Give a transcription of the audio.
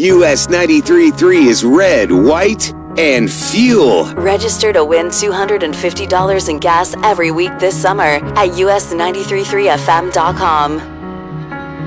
US 93.3 is red, white, and fuel. Register to win $250 in gas every week this summer at us933fm.com.